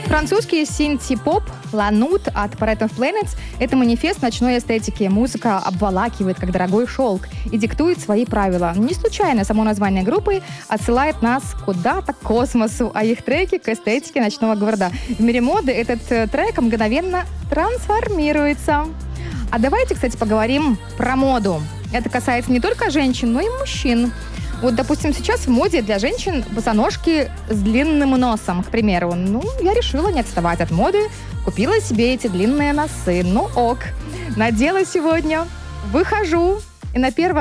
Французский синти-поп «Ланут» от Parade of Planets — это манифест ночной эстетики. Музыка обволакивает, как дорогой шелк, и диктует свои правила. Не случайно само название группы отсылает нас куда-то к космосу, а их треки — к эстетике ночного города. В мире моды этот трек мгновенно трансформируется. А давайте, кстати, поговорим про моду. Это касается не только женщин, но и мужчин. Вот, допустим, сейчас в моде для женщин босоножки с длинным носом, к примеру. Я решила не отставать от моды, купила себе эти длинные носы. Надела сегодня, выхожу, и на первом